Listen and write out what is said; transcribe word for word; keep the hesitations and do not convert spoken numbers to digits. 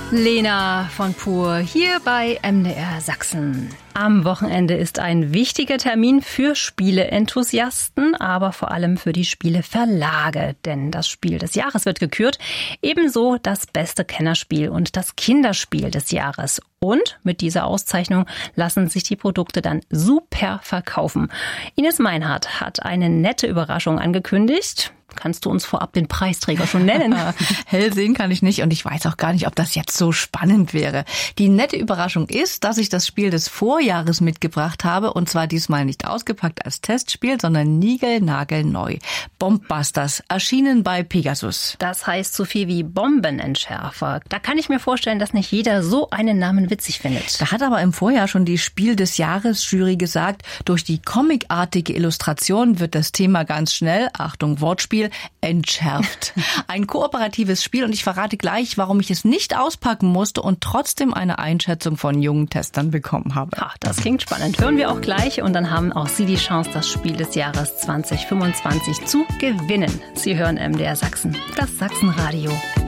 Lena von Pur hier bei M D R Sachsen. Am Wochenende ist ein wichtiger Termin für Spieleenthusiasten, aber vor allem für die Spieleverlage. Denn das Spiel des Jahres wird gekürt, ebenso das beste Kennerspiel und das Kinderspiel des Jahres. Und mit dieser Auszeichnung lassen sich die Produkte dann super verkaufen. Ines Meinhardt hat eine nette Überraschung angekündigt. Kannst du uns vorab den Preisträger schon nennen? Hell sehen kann ich nicht und ich weiß auch gar nicht, ob das jetzt so spannend wäre. Die nette Überraschung ist, dass ich das Spiel des Vorjahres mitgebracht habe und zwar diesmal nicht ausgepackt als Testspiel, sondern niegelnagelneu. Bombbusters, erschienen bei Pegasus. Das heißt so viel wie Bombenentschärfer. Da kann ich mir vorstellen, dass nicht jeder so einen Namen witzig findet. Da hat aber im Vorjahr schon die Spiel des Jahres Jury gesagt, durch die comicartige Illustration wird das Thema ganz schnell, Achtung Wortspiel, entschärft. Ein kooperatives Spiel und ich verrate gleich, warum ich es nicht auspacken musste und trotzdem eine Einschätzung von jungen Testern bekommen habe. Ach, das klingt spannend. Hören wir auch gleich und dann haben auch Sie die Chance, das Spiel des Jahres zwanzig fünfundzwanzig zu gewinnen. Sie hören M D R Sachsen, das Sachsenradio.